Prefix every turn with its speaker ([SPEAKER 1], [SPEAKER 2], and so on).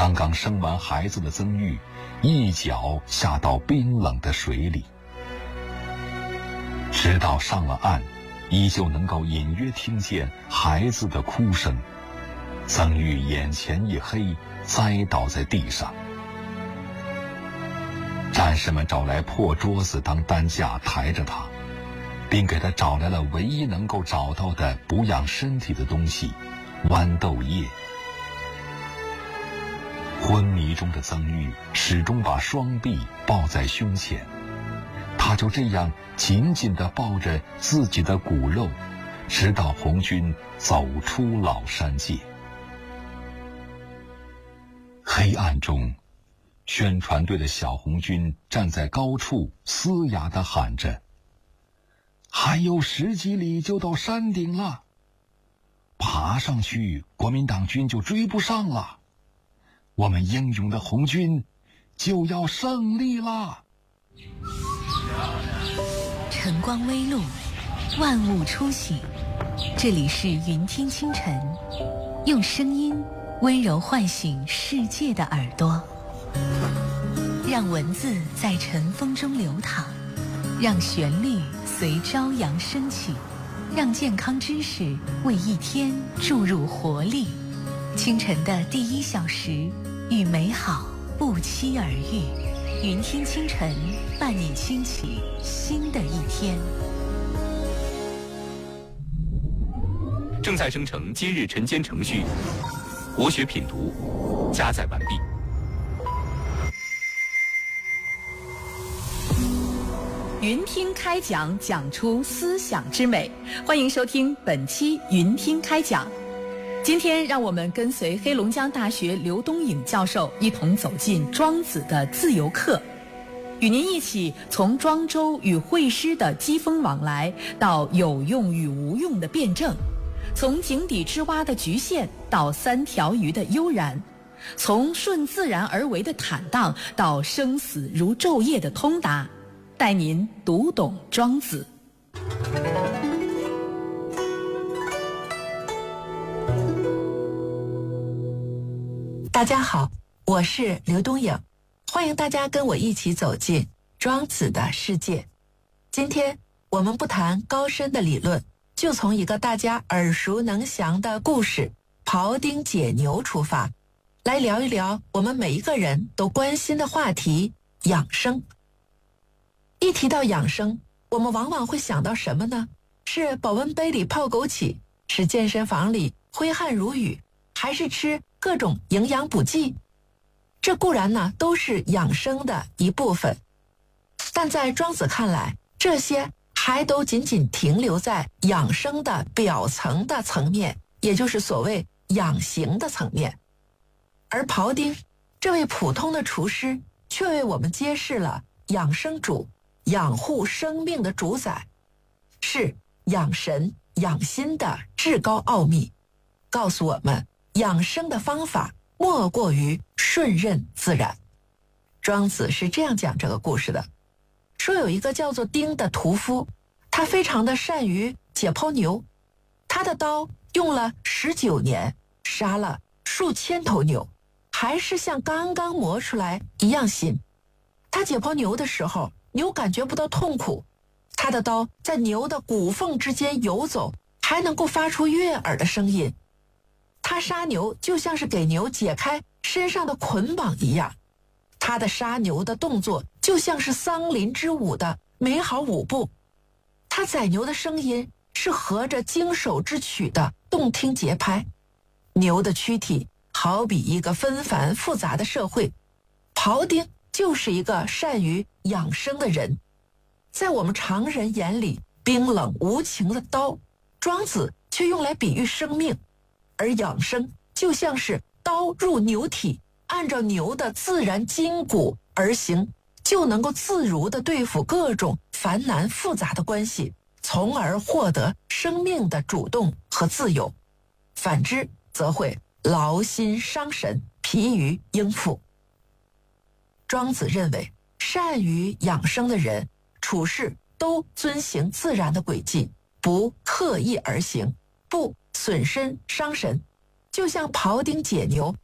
[SPEAKER 1] 刚刚生完孩子的曾玉一脚下到冰冷的水里，直到上了岸，依旧能够隐约听见孩子的哭声。曾玉眼前一黑，栽倒在地上。战士们找来破桌子当担架抬着他，并给他找来了唯一能够找到的补养身体的东西——豌豆叶。昏迷中的曾玉始终把双臂抱在胸前，他就这样紧紧地抱着自己的骨肉，直到红军走出老山界。黑暗中，宣传队的小红军站在高处，嘶哑地喊着：“还有10几里就到山顶了，爬上去，国民党军就追不上了。我们英勇的红军就要胜利了。”
[SPEAKER 2] 晨光微露，万物初醒。这里是云听清晨，用声音温柔唤醒世界的耳朵，让文字在晨风中流淌，让旋律随朝阳升起，让健康知识为一天注入活力。清晨的第1小时，与美好不期而遇。云听清晨，伴你轻启新的一天。
[SPEAKER 3] 正在生成今日晨间程序，国学品读加载完毕。
[SPEAKER 4] 云听开讲，讲出思想之美。欢迎收听本期云听开讲。今天让我们跟随黑龙江大学刘东颖教授一同走进庄子的自由课，与您一起从庄周与惠施的机锋往来，到有用与无用的辩证，从井底之蛙的局限到3条鱼的悠然，从顺自然而为的坦荡到生死如昼夜的通达，带您读懂庄子。
[SPEAKER 5] 大家好，我是刘东颖，欢迎大家跟我一起走进庄子的世界。今天我们不谈高深的理论，就从一个大家耳熟能详的故事庖丁解牛出发，来聊一聊我们每一个人都关心的话题——养生。一提到养生，我们往往会想到什么呢？是保温杯里泡枸杞，是健身房里挥汗如雨，还是吃各种营养补剂？这固然呢都是养生的一部分，但在庄子看来，这些还都仅仅停留在养生的表层的层面，也就是所谓养形的层面。而庖丁这位普通的厨师，却为我们揭示了养生主养护生命的主宰，是养神养心的至高奥秘，告诉我们养生的方法莫过于顺任自然。庄子是这样讲这个故事的，说有一个叫做丁的屠夫，他非常的善于解剖牛，他的刀用了19年，杀了数千头牛，还是像刚刚磨出来一样新。他解剖牛的时候，牛感觉不到痛苦，他的刀在牛的骨缝之间游走，还能够发出悦耳的声音。他杀牛就像是给牛解开身上的捆绑一样，他的杀牛的动作就像是桑林之舞的美好舞步，他宰牛的声音是合着经手之曲的动听节拍。牛的躯体好比一个纷繁复杂的社会，庖丁就是一个善于养生的人。在我们常人眼里，冰冷无情的刀，庄子却用来比喻生命，而养生就像是刀入牛体，按照牛的自然筋骨而行，就能够自如地对付各种繁难复杂的关系，从而获得生命的主动和自由。反之则会劳心伤神，疲于应付。庄子认为，善于养生的人处事都遵行自然的轨迹，不刻意而行，不损身伤神。就像庖丁解牛